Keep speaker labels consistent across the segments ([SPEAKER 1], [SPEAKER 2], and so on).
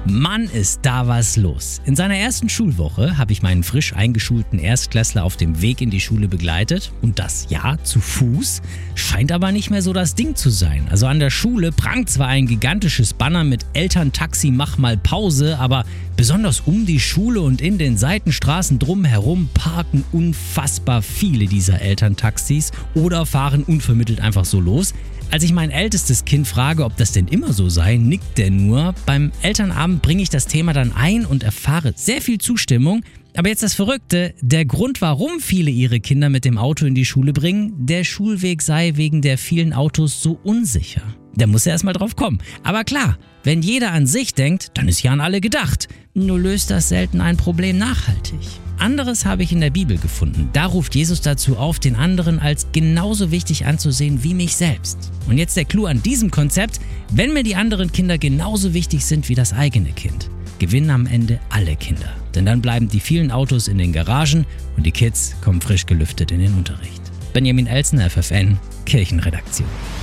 [SPEAKER 1] Mann, ist da was los. In seiner ersten Schulwoche habe ich meinen frisch eingeschulten Erstklässler auf dem Weg in die Schule begleitet. Und das, ja, zu Fuß, scheint aber nicht mehr so das Ding zu sein. Also an der Schule prangt zwar ein gigantisches Banner mit Elterntaxi, mach mal Pause, aber besonders um die Schule und in den Seitenstraßen drumherum parken unfassbar viele dieser Elterntaxis oder fahren unvermittelt einfach so los. Als ich mein ältestes Kind frage, ob das denn immer so sei, nickt der nur. Beim Elternabend bringe ich das Thema dann ein und erfahre sehr viel Zustimmung. Aber jetzt das Verrückte, der Grund, warum viele ihre Kinder mit dem Auto in die Schule bringen, der Schulweg sei wegen der vielen Autos so unsicher. Da muss er erstmal drauf kommen. Aber klar, wenn jeder an sich denkt, dann ist ja an alle gedacht. Nur löst das selten ein Problem nachhaltig. Anderes habe ich in der Bibel gefunden. Da ruft Jesus dazu auf, den anderen als genauso wichtig anzusehen wie mich selbst. Und jetzt der Clou an diesem Konzept: Wenn mir die anderen Kinder genauso wichtig sind wie das eigene Kind, gewinnen am Ende alle Kinder. Denn dann bleiben die vielen Autos in den Garagen und die Kids kommen frisch gelüftet in den Unterricht. Benjamin Elsen, FFN, Kirchenredaktion.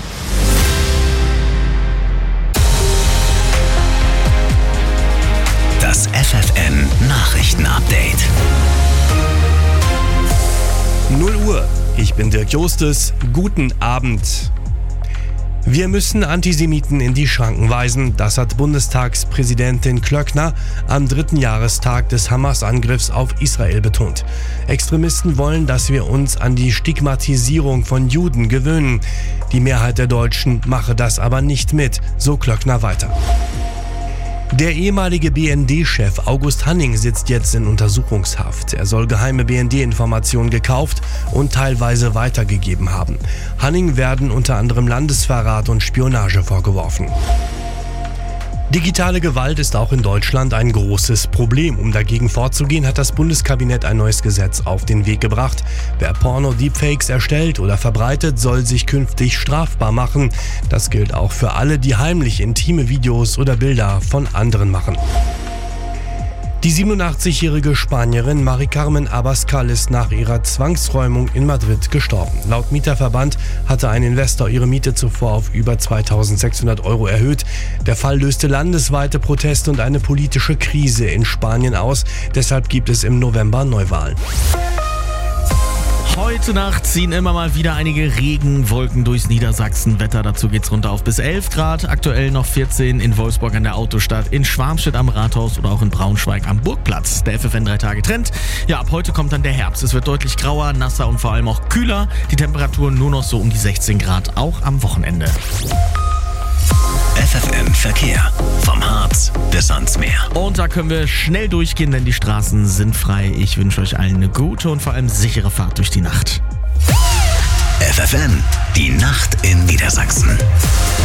[SPEAKER 2] Das FFN Nachrichtenupdate.
[SPEAKER 3] 0 Uhr. Ich bin Dirk Jostes. Guten Abend. Wir müssen Antisemiten in die Schranken weisen, das hat Bundestagspräsidentin Klöckner am 3. Jahrestag des Hamas-Angriffs auf Israel betont. Extremisten wollen, dass wir uns an die Stigmatisierung von Juden gewöhnen. Die Mehrheit der Deutschen mache das aber nicht mit, so Klöckner weiter. Der ehemalige BND-Chef August Hanning sitzt jetzt in Untersuchungshaft. Er soll geheime BND-Informationen gekauft und teilweise weitergegeben haben. Hanning werden unter anderem Landesverrat und Spionage vorgeworfen. Digitale Gewalt ist auch in Deutschland ein großes Problem. Um dagegen vorzugehen, hat das Bundeskabinett ein neues Gesetz auf den Weg gebracht. Wer Porno-Deepfakes erstellt oder verbreitet, soll sich künftig strafbar machen. Das gilt auch für alle, die heimlich intime Videos oder Bilder von anderen machen. Die 87-jährige Spanierin Mari Carmen Abascal ist nach ihrer Zwangsräumung in Madrid gestorben. Laut Mieterverband hatte ein Investor ihre Miete zuvor auf über 2.600 € erhöht. Der Fall löste landesweite Proteste und eine politische Krise in Spanien aus. Deshalb gibt es im November Neuwahlen.
[SPEAKER 4] Heute Nacht ziehen immer mal wieder einige Regenwolken durchs Niedersachsen-Wetter. Dazu geht's runter auf bis 11 Grad. Aktuell noch 14 in Wolfsburg an der Autostadt, in Schwarmstedt am Rathaus oder auch in Braunschweig am Burgplatz. Der FFN 3-Tage-Trend. Ja, ab heute kommt dann der Herbst. Es wird deutlich grauer, nasser und vor allem auch kühler. Die Temperaturen nur noch so um die 16 Grad, auch am Wochenende.
[SPEAKER 2] FFN Verkehr. Vom Harz bis ans Meer.
[SPEAKER 4] Und da können wir schnell durchgehen, denn die Straßen sind frei. Ich wünsche euch allen eine gute und vor allem sichere Fahrt durch die Nacht.
[SPEAKER 2] FFN, die Nacht in Niedersachsen.